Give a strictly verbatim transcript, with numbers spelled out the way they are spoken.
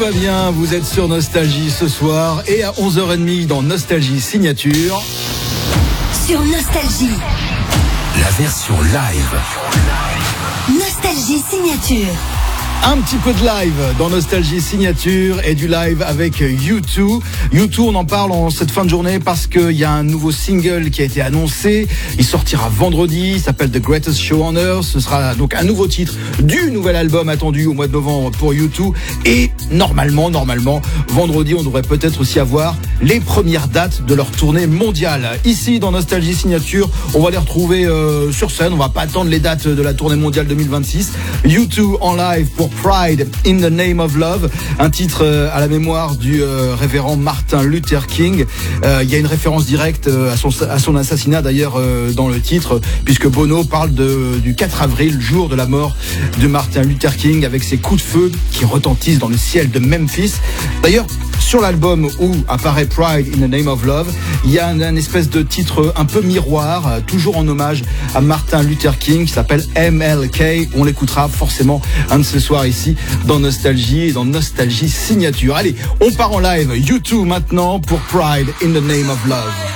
va bien, vous êtes sur Nostalgie ce soir et à onze heures trente dans Nostalgie Signature. Sur Nostalgie. La version live. Nostalgie Signature. Un petit peu de live dans Nostalgie Signature et du live avec U deux. U deux, on en parle en cette fin de journée parce qu'il y a un nouveau single qui a été annoncé. Il sortira vendredi, il s'appelle The Greatest Show on Earth. Ce sera donc un nouveau titre du nouvel album attendu au mois de novembre pour U deux. Et normalement, normalement, vendredi, on devrait peut-être aussi avoir les premières dates de leur tournée mondiale. Ici, dans Nostalgie Signature, on va les retrouver euh, sur scène. On va pas attendre les dates de la tournée mondiale deux mille vingt-six. U deux en live pour Pride in the Name of Love, un titre euh, à la mémoire du euh, révérend Martin Luther King. Euh, il y a une référence directe euh, à, son, à son assassinat d'ailleurs euh, dans le titre, puisque Bono parle de, du quatre avril, jour de la mort de Martin Luther King, avec ses coups de feu qui retentissent dans le ciel de Memphis. D'ailleurs, sur l'album où apparaît Pride in the Name of Love, il y a un, un espèce de titre un peu miroir, euh, toujours en hommage à Martin Luther King, qui s'appelle M L K. On l'écoutera forcément un de ce soir ici dans Nostalgie et dans Nostalgie Signature. Allez, on part en live. U deux maintenant pour Pride in the Name of Love.